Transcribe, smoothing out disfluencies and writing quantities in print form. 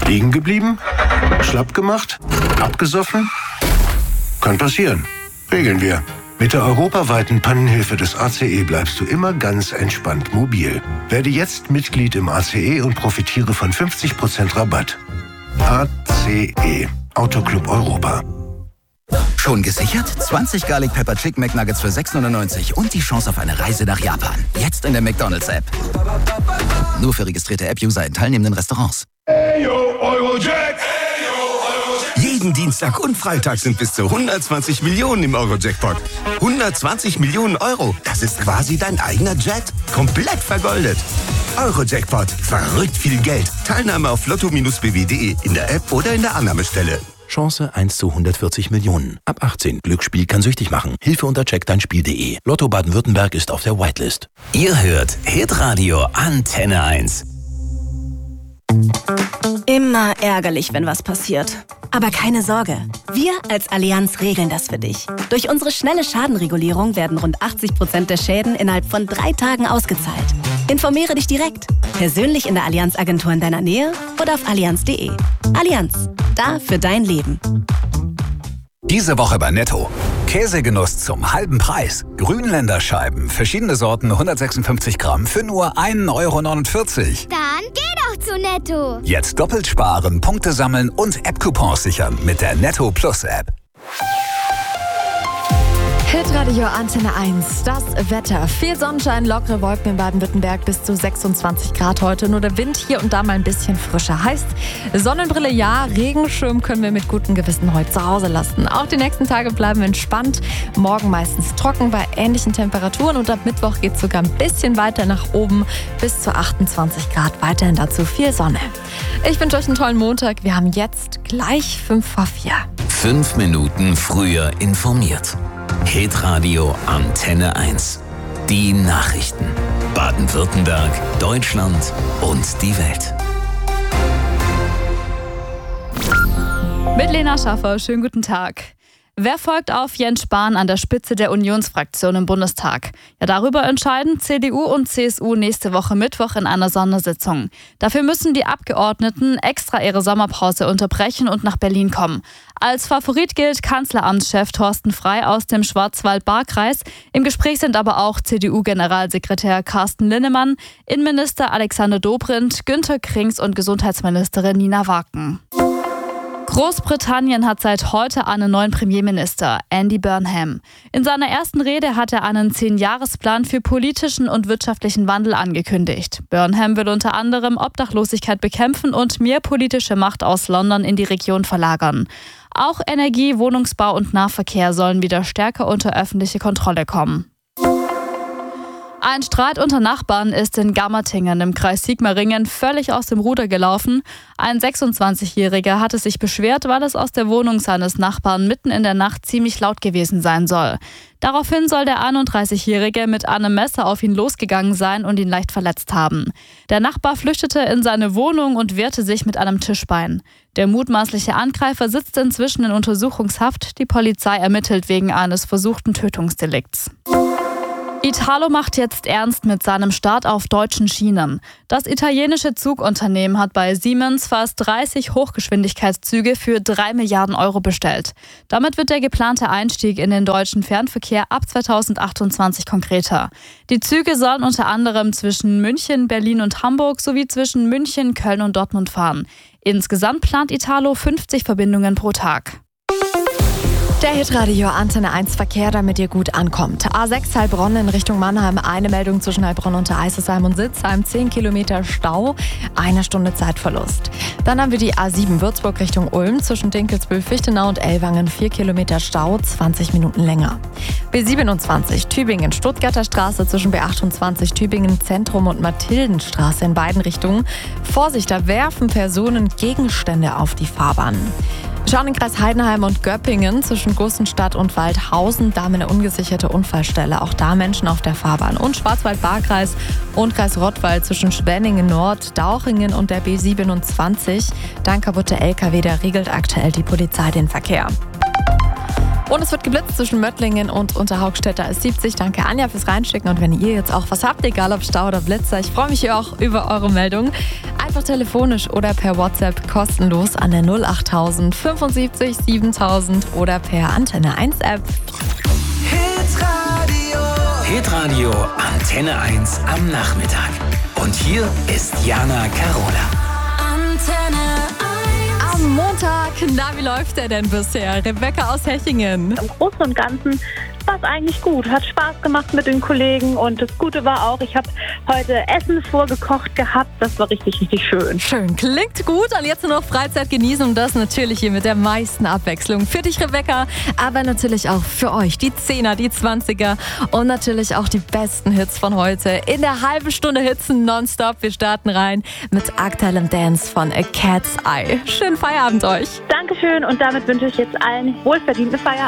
Liegen geblieben? Schlapp gemacht? Abgesoffen? Kann passieren. Regeln wir. Mit der europaweiten Pannenhilfe des ACE bleibst du immer ganz entspannt mobil. Werde jetzt Mitglied im ACE und profitiere von 50% Rabatt. ACE. Autoclub Europa. Schon gesichert? 20 Garlic Pepper Chicken McNuggets für 6,99 und die Chance auf eine Reise nach Japan. Jetzt in der McDonald's-App. Nur für registrierte App-User in teilnehmenden Restaurants. Jeden Dienstag und Freitag sind bis zu 120 Millionen im Euro-Jackpot. 120 Millionen Euro, das ist quasi dein eigener Jet. Komplett vergoldet. Euro-Jackpot, verrückt viel Geld. Teilnahme auf lotto-bw.de, in der App oder in der Annahmestelle. Chance 1 zu 140 Millionen. Ab 18. Glücksspiel kann süchtig machen. Hilfe unter checkdeinspiel.de. Lotto Baden-Württemberg ist auf der Whitelist. Ihr hört Hitradio Antenne 1. Immer ärgerlich, wenn was passiert. Aber keine Sorge, wir als Allianz regeln das für dich. Durch unsere schnelle Schadenregulierung werden rund 80% der Schäden innerhalb von 3 Tagen ausgezahlt. Informiere dich direkt, persönlich in der Allianz-Agentur in deiner Nähe oder auf allianz.de. Allianz, da für dein Leben. Diese Woche bei Netto. Käsegenuss zum halben Preis. Grünländer Scheiben, verschiedene Sorten, 156 Gramm für nur 1,49 Euro. Dann geh doch zu Netto. Jetzt doppelt sparen, Punkte sammeln und App-Coupons sichern mit der Netto Plus App. Hitradio Antenne 1, das Wetter. Viel Sonnenschein, lockere Wolken in Baden-Württemberg, bis zu 26 Grad heute. Nur der Wind hier und da mal ein bisschen frischer. Heißt, Sonnenbrille ja, Regenschirm können wir mit gutem Gewissen heute zu Hause lassen. Auch die nächsten Tage bleiben entspannt. Morgen meistens trocken bei ähnlichen Temperaturen und ab Mittwoch geht es sogar ein bisschen weiter nach oben, bis zu 28 Grad. Weiterhin dazu viel Sonne. Ich wünsche euch einen tollen Montag. Wir haben jetzt gleich 5 vor 4. 5 Minuten früher informiert. Hitradio Antenne 1. Die Nachrichten. Baden-Württemberg, Deutschland und die Welt. Mit Lena Schaffer, schönen guten Tag. Wer folgt auf Jens Spahn an der Spitze der Unionsfraktion im Bundestag? Ja, darüber entscheiden CDU und CSU nächste Woche Mittwoch in einer Sondersitzung. Dafür müssen die Abgeordneten extra ihre Sommerpause unterbrechen und nach Berlin kommen. Als Favorit gilt Kanzleramtschef Thorsten Frey aus dem Schwarzwald-Baar-Kreis. Im Gespräch sind aber auch CDU-Generalsekretär Carsten Linnemann, Innenminister Alexander Dobrindt, Günther Krings und Gesundheitsministerin Nina Waken. Großbritannien hat seit heute einen neuen Premierminister, Andy Burnham. In seiner ersten Rede hat er einen 10-Jahresplan für politischen und wirtschaftlichen Wandel angekündigt. Burnham will unter anderem Obdachlosigkeit bekämpfen und mehr politische Macht aus London in die Region verlagern. Auch Energie, Wohnungsbau und Nahverkehr sollen wieder stärker unter öffentliche Kontrolle kommen. Ein Streit unter Nachbarn ist in Gammertingen im Kreis Sigmaringen völlig aus dem Ruder gelaufen. Ein 26-Jähriger hatte sich beschwert, weil es aus der Wohnung seines Nachbarn mitten in der Nacht ziemlich laut gewesen sein soll. Daraufhin soll der 31-Jährige mit einem Messer auf ihn losgegangen sein und ihn leicht verletzt haben. Der Nachbar flüchtete in seine Wohnung und wehrte sich mit einem Tischbein. Der mutmaßliche Angreifer sitzt inzwischen in Untersuchungshaft. Die Polizei ermittelt wegen eines versuchten Tötungsdelikts. Italo macht jetzt ernst mit seinem Start auf deutschen Schienen. Das italienische Zugunternehmen hat bei Siemens fast 30 Hochgeschwindigkeitszüge für 3 Milliarden Euro bestellt. Damit wird der geplante Einstieg in den deutschen Fernverkehr ab 2028 konkreter. Die Züge sollen unter anderem zwischen München, Berlin und Hamburg sowie zwischen München, Köln und Dortmund fahren. Insgesamt plant Italo 50 Verbindungen pro Tag. Der Hitradio Antenne 1 Verkehr, damit ihr gut ankommt. A6 Heilbronn in Richtung Mannheim, eine Meldung zwischen Heilbronn und Eisesheim und Sitzheim, 10 Kilometer Stau, 1 Stunde Zeitverlust. Dann haben wir die A7 Würzburg Richtung Ulm, zwischen Dinkelsbühl-Fichtenau und Ellwangen, 4 Kilometer Stau, 20 Minuten länger. B27 Tübingen, Stuttgarter Straße zwischen B28 Tübingen Zentrum und Mathildenstraße in beiden Richtungen. Vorsicht, da werfen Personen Gegenstände auf die Fahrbahn. Wir schauen in Kreis Heidenheim und Göppingen zwischen Gussenstadt und Waldhausen. Da haben wir eine ungesicherte Unfallstelle. Auch da Menschen auf der Fahrbahn. Und Schwarzwald-Baar-Kreis und Kreis Rottweil zwischen Schwenningen Nord, Dauchingen und der B27. Dann kaputte LKW, da regelt aktuell die Polizei den Verkehr. Und es wird geblitzt zwischen Möttlingen und Unterhaugstädter S70. Danke Anja fürs Reinschicken. Und wenn ihr jetzt auch was habt, egal ob Stau oder Blitzer, ich freue mich hier auch über eure Meldung. Einfach telefonisch oder per WhatsApp kostenlos an der 08000 75 7000 oder per Antenne 1 App. Hitradio Antenne 1 am Nachmittag. Und hier ist Jana Carola. Antenne 1. Am Montag, wie läuft der denn bisher? Rebecca aus Hechingen. Im Großen und Ganzen war es eigentlich gut. Hat Spaß gemacht mit den Kollegen und das Gute war auch, ich habe heute Essen vorgekocht gehabt. Das war richtig, richtig schön. Schön, klingt gut. Und jetzt nur noch Freizeit genießen und das natürlich hier mit der meisten Abwechslung. Für dich, Rebecca, aber natürlich auch für euch. Die 10er, die 20er und natürlich auch die besten Hits von heute. In der halben Stunde Hitzen nonstop. Wir starten rein mit aktuellem Dance von A Cat's Eye. Schönen Feierabend euch. Dankeschön und damit wünsche ich jetzt allen wohlverdienten Feierabend.